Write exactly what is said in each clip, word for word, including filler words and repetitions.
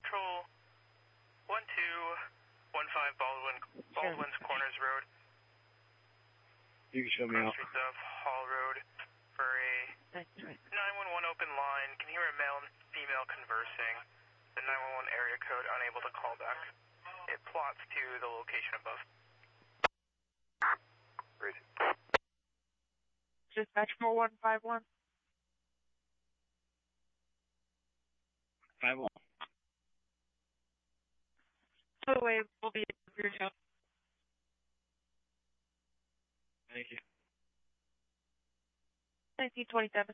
Patrol one two one five Baldwin, Baldwin's sure. Corners Road. You can show me out. Streets of Hall Road for a nine one one open line. Can hear a male and female conversing. The nine one one area code unable to call back. It plots to the location above. Great. Dispatch four one five one. Five one. By the way, we'll be at your job. Thank you. nineteen twenty-seven.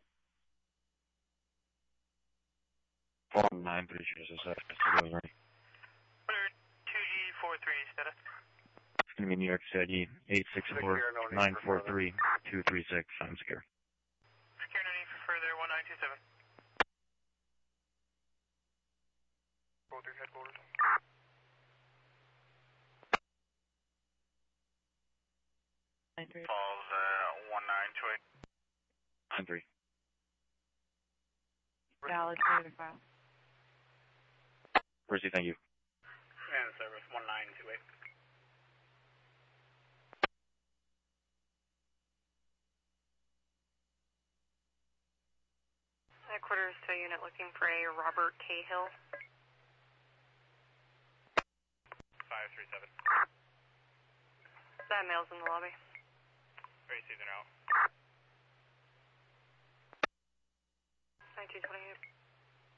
four nine, pretty sure this is uh, right. two G four three, status. It's going to be New York City, eight six four nine four three two three six. I'm secure. Secure, no need for further, one nine two seven. Go through headquarters. Falls uh, one nine two eight. nine three. Valid file. Percy, thank you. And service one nine two eight. Headquarters to a unit looking for a Robert Cahill. five three seven. That male's in the lobby. Tracy, they're out. nineteen twenty-eight.